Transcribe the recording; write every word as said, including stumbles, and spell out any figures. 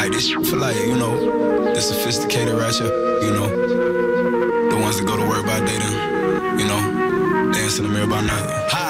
Like this shit for like, you know, the sophisticated ratchet, you know, the ones that go to work by day then, you know, dance in the mirror by night. Hi.